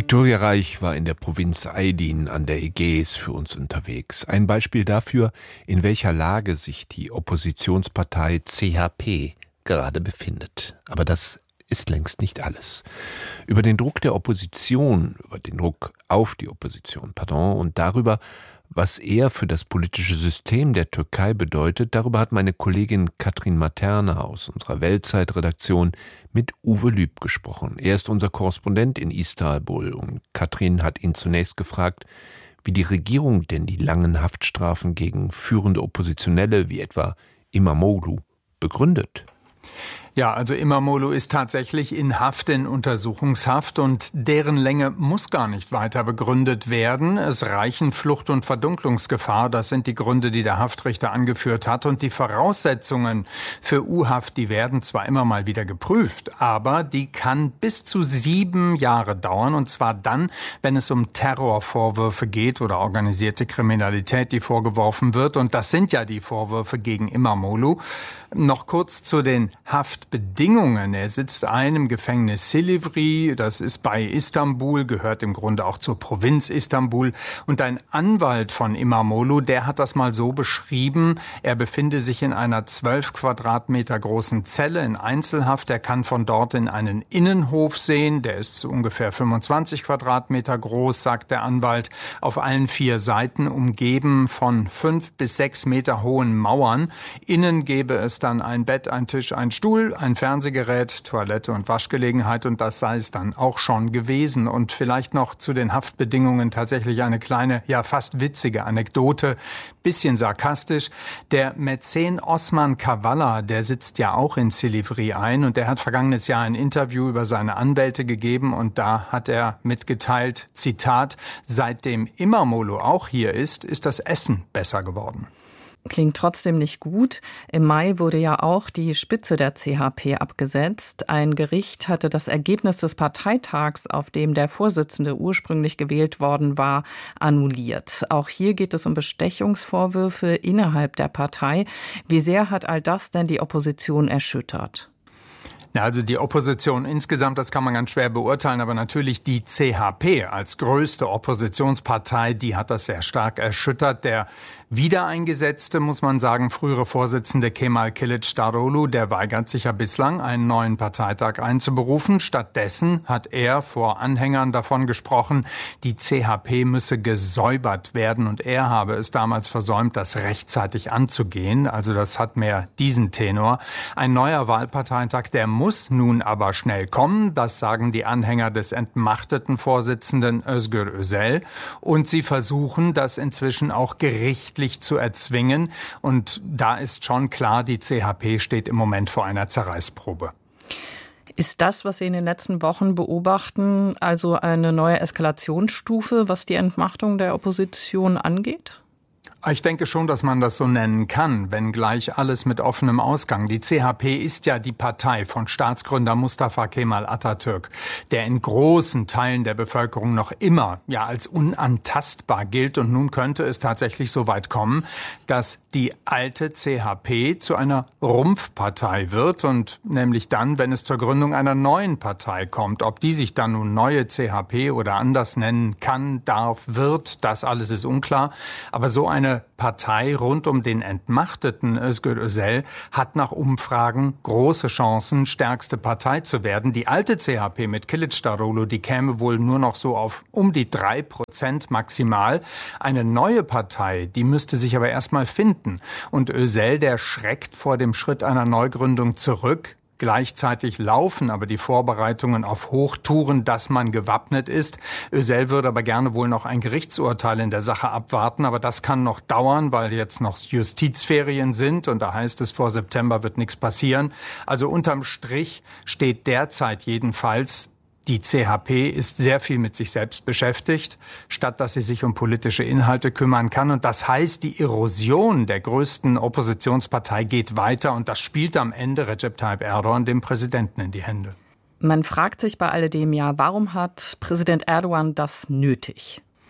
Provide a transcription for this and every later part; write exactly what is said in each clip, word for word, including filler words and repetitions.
Viktoria Reich war in der Provinz Aydin an der Ägäis für uns unterwegs. Ein Beispiel dafür, in welcher Lage sich die Oppositionspartei C H P gerade befindet. Aber das ist längst nicht alles. Über den Druck der Opposition, über den Druck auf die Opposition, pardon, und darüber, was er für das politische System der Türkei bedeutet, darüber hat meine Kollegin Katrin Materna aus unserer Weltzeit-Redaktion mit Uwe Lüb gesprochen. Er ist unser Korrespondent in Istanbul und Katrin hat ihn zunächst gefragt, wie die Regierung denn die langen Haftstrafen gegen führende Oppositionelle wie etwa İmamoğlu begründet. Ja, also İmamoğlu ist tatsächlich in Haft, in Untersuchungshaft und deren Länge muss gar nicht weiter begründet werden. Es reichen Flucht und Verdunklungsgefahr, das sind die Gründe, die der Haftrichter angeführt hat. Und die Voraussetzungen für U-Haft, die werden zwar immer mal wieder geprüft, aber die kann bis zu sieben Jahre dauern. Und zwar dann, wenn es um Terrorvorwürfe geht oder organisierte Kriminalität, die vorgeworfen wird. Und das sind ja die Vorwürfe gegen İmamoğlu. Noch kurz zu den Haftbedingungen. Er sitzt ein im Gefängnis Silivri, das ist bei Istanbul, gehört im Grunde auch zur Provinz Istanbul. Und ein Anwalt von İmamoğlu, der hat das mal so beschrieben, er befinde sich in einer zwölf Quadratmeter großen Zelle in Einzelhaft. Er kann von dort in einen Innenhof sehen, der ist so ungefähr fünfundzwanzig Quadratmeter groß, sagt der Anwalt, auf allen vier Seiten umgeben von fünf bis sechs Meter hohen Mauern. Innen gäbe es dann ein Bett, ein Tisch, ein Stuhl, ein Fernsehgerät, Toilette und Waschgelegenheit und das sei es dann auch schon gewesen. Und vielleicht noch zu den Haftbedingungen tatsächlich eine kleine, ja fast witzige Anekdote, bisschen sarkastisch. Der Mäzen Osman Kavala, der sitzt ja auch in Silivri ein und der hat vergangenes Jahr ein Interview über seine Anwälte gegeben und da hat er mitgeteilt, Zitat, seitdem İmamoğlu auch hier ist, ist das Essen besser geworden. Klingt trotzdem nicht gut. Im Mai wurde ja auch die Spitze der C H P abgesetzt. Ein Gericht hatte das Ergebnis des Parteitags, auf dem der Vorsitzende ursprünglich gewählt worden war, annulliert. Auch hier geht es um Bestechungsvorwürfe innerhalb der Partei. Wie sehr hat all das denn die Opposition erschüttert? Ja, also die Opposition insgesamt, das kann man ganz schwer beurteilen, aber natürlich die C H P als größte Oppositionspartei, die hat das sehr stark erschüttert. Der Wiedereingesetzte, muss man sagen, frühere Vorsitzende Kemal Kılıçdaroğlu, der weigert sich ja bislang, einen neuen Parteitag einzuberufen. Stattdessen hat er vor Anhängern davon gesprochen, die C H P müsse gesäubert werden und er habe es damals versäumt, das rechtzeitig anzugehen. Also das hat mehr diesen Tenor. Ein neuer Wahlparteitag, der muss nun aber schnell kommen. Das sagen die Anhänger des entmachteten Vorsitzenden Özgür Özel. Und sie versuchen, das inzwischen auch gerichtlich zu erzwingen. Und da ist schon klar, die C H P steht im Moment vor einer Zerreißprobe. Ist das, was Sie in den letzten Wochen beobachten, also eine neue Eskalationsstufe, was die Entmachtung der Opposition angeht? Ich denke schon, dass man das so nennen kann, wenngleich alles mit offenem Ausgang. Die C H P ist ja die Partei von Staatsgründer Mustafa Kemal Atatürk, der in großen Teilen der Bevölkerung noch immer ja als unantastbar gilt. Und nun könnte es tatsächlich so weit kommen, dass die alte C H P zu einer Rumpfpartei wird und nämlich dann, wenn es zur Gründung einer neuen Partei kommt. Ob die sich dann nun neue C H P oder anders nennen kann, darf, wird, das alles ist unklar. Aber so eine Partei rund um den entmachteten Özgür Özel hat nach Umfragen große Chancen, stärkste Partei zu werden. Die alte C H P mit Kılıçdaroğlu, die käme wohl nur noch so auf um die drei Prozent maximal. Eine neue Partei, die müsste sich aber erstmal finden. Und Özel, der schreckt vor dem Schritt einer Neugründung zurück. Gleichzeitig laufen aber die Vorbereitungen auf Hochtouren, dass man gewappnet ist. Özel würde aber gerne wohl noch ein Gerichtsurteil in der Sache abwarten. Aber das kann noch dauern, weil jetzt noch Justizferien sind. Und da heißt es, vor September wird nichts passieren. Also unterm Strich steht derzeit jedenfalls, die C H P ist sehr viel mit sich selbst beschäftigt, statt dass sie sich um politische Inhalte kümmern kann. Und das heißt, die Erosion der größten Oppositionspartei geht weiter. Und das spielt am Ende Recep Tayyip Erdoğan, dem Präsidenten, in die Hände. Man fragt sich bei alledem ja, warum hat Präsident Erdoğan das nötig?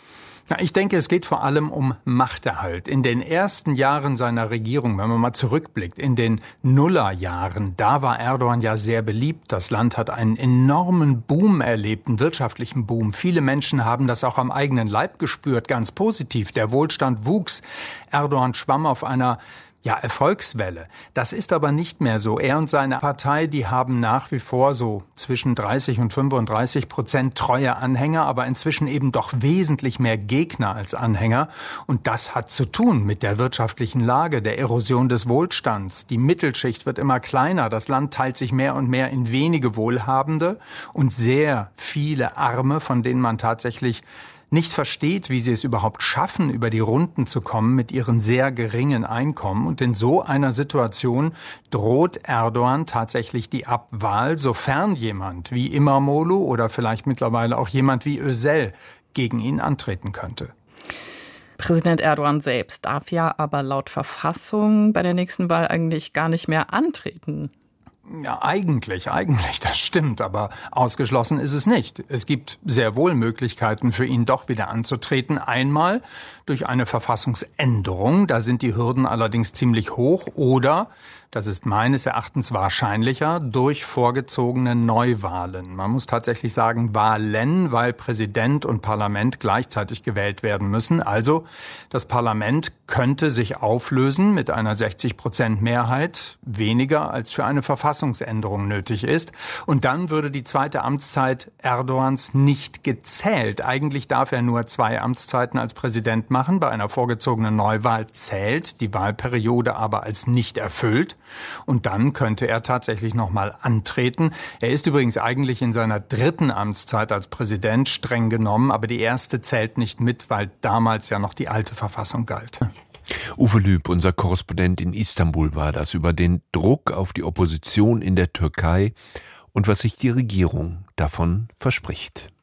Ich denke, es geht vor allem um Machterhalt. In den ersten Jahren seiner Regierung, wenn man mal zurückblickt, in den Nullerjahren, da war Erdogan ja sehr beliebt. Das Land hat einen enormen Boom erlebt, einen wirtschaftlichen Boom. Viele Menschen haben das auch am eigenen Leib gespürt, ganz positiv. Der Wohlstand wuchs. Erdogan schwamm auf einer Ja, Erfolgswelle. Das ist aber nicht mehr so. Er und seine Partei, die haben nach wie vor so zwischen dreißig und fünfunddreißig Prozent treue Anhänger, aber inzwischen eben doch wesentlich mehr Gegner als Anhänger. Und das hat zu tun mit der wirtschaftlichen Lage, der Erosion des Wohlstands. Die Mittelschicht wird immer kleiner. Das Land teilt sich mehr und mehr in wenige Wohlhabende und sehr viele Arme, von denen man tatsächlich nicht versteht, wie sie es überhaupt schaffen, über die Runden zu kommen mit ihren sehr geringen Einkommen. Und in so einer Situation droht Erdogan tatsächlich die Abwahl, sofern jemand wie İmamoğlu oder vielleicht mittlerweile auch jemand wie Özel gegen ihn antreten könnte. Präsident Erdogan selbst darf ja aber laut Verfassung bei der nächsten Wahl eigentlich gar nicht mehr antreten. Ja, eigentlich, eigentlich, das stimmt, aber ausgeschlossen ist es nicht. Es gibt sehr wohl Möglichkeiten für ihn doch wieder anzutreten. Einmal durch eine Verfassungsänderung, da sind die Hürden allerdings ziemlich hoch, oder, das ist meines Erachtens wahrscheinlicher, durch vorgezogene Neuwahlen. Man muss tatsächlich sagen Wahlen, weil Präsident und Parlament gleichzeitig gewählt werden müssen. Also das Parlament könnte sich auflösen mit einer sechzig Prozent Mehrheit, weniger als für eine Verfassungsänderung nötig ist. Und dann würde die zweite Amtszeit Erdogans nicht gezählt. Eigentlich darf er nur zwei Amtszeiten als Präsident machen. Bei einer vorgezogenen Neuwahl zählt die Wahlperiode aber als nicht erfüllt. Und dann könnte er tatsächlich noch mal antreten. Er ist übrigens eigentlich in seiner dritten Amtszeit als Präsident streng genommen, aber die erste zählt nicht mit, weil damals ja noch die alte Verfassung galt. Uwe Lüb, unser Korrespondent in Istanbul, war das über den Druck auf die Opposition in der Türkei und was sich die Regierung davon verspricht.